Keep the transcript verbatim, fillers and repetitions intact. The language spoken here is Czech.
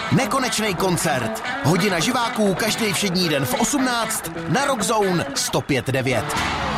Nekonečný koncert. Hodina živáků každý všední den v osmnáct na Rock Zone sto pět devět.